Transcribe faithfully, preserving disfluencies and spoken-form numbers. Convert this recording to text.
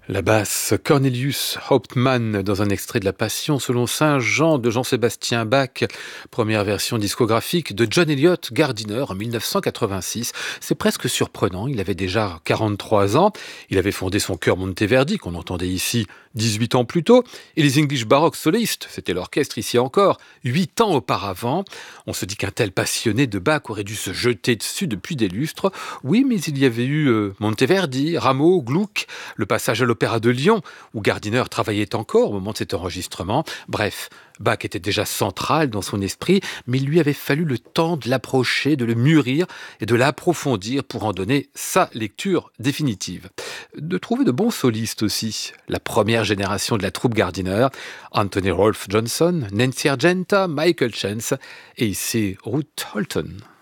La basse, Cornelius Hauptmann dans un extrait de La Passion selon Saint Jean de Jean-Sébastien Bach, première version discographique de John Eliot Gardiner en mille neuf cent quatre-vingt-six. C'est presque surprenant, il avait déjà quarante-trois ans, il avait fondé son chœur Monteverdi qu'on entendait ici dix-huit ans plus tôt, et les English Baroque Solistes, c'était l'orchestre ici encore, huit ans auparavant. On se dit qu'un tel passionné de Bach aurait dû se jeter dessus depuis des lustres. Oui, mais il y avait eu euh, Monteverdi, Rameau, Gluck, le passage à l'Opéra de Lyon, où Gardiner travaillait encore au moment de cet enregistrement. Bref, Bach était déjà central dans son esprit, mais il lui avait fallu le temps de l'approcher, de le mûrir et de l'approfondir pour en donner sa lecture définitive. De trouver de bons solistes aussi. La première génération de la troupe Gardiner, Anthony Rolfe Johnson, Nancy Argenta, Michael Chance et ici Ruth Holton.